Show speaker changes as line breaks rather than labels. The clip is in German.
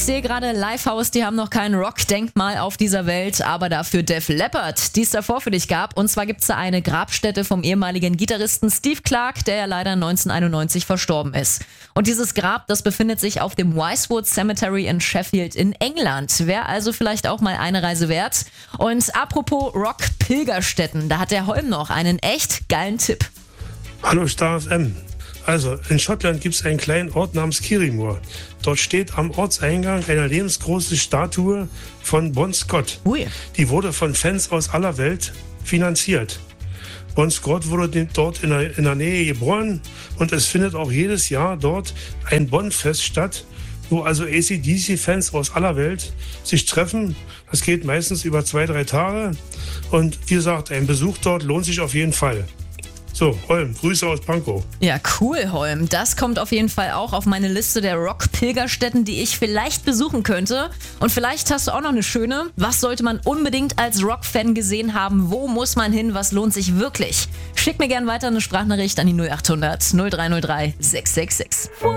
sehe gerade Lifehouse, die haben noch kein Rock-Denkmal auf dieser Welt, aber dafür Def Leppard, die es davor für dich gab. Und zwar gibt's da eine Grabstätte vom ehemaligen Gitarristen Steve Clark, der ja leider 1991 verstorben ist. Und dieses Grab, das befindet sich auf dem Wisewood Cemetery in Sheffield in England. Wäre also vielleicht auch mal eine Reise wert. Und apropos Rock-Pilgerstätten, da hat der Holm noch einen echt geilen Tipp.
Hallo Star FM. Also, in Schottland gibt es einen kleinen Ort namens Kirriemuir. Dort steht am Ortseingang eine lebensgroße Statue von Bon Scott.
Ui.
Die wurde von Fans aus aller Welt finanziert. Bon Scott wurde dort in der Nähe geboren und es findet auch jedes Jahr dort ein Bonfest statt, wo also AC/DC-Fans aus aller Welt sich treffen. Das geht meistens über 2-3 Tage und wie gesagt, ein Besuch dort lohnt sich auf jeden Fall. So, Holm, Grüße aus Pankow.
Ja, cool, Holm. Das kommt auf jeden Fall auch auf meine Liste der Rock-Pilgerstätten, die ich vielleicht besuchen könnte. Und vielleicht hast du auch noch eine schöne. Was sollte man unbedingt als Rock-Fan gesehen haben? Wo muss man hin? Was lohnt sich wirklich? Schick mir gerne weiter eine Sprachnachricht an die 0800 0303 666.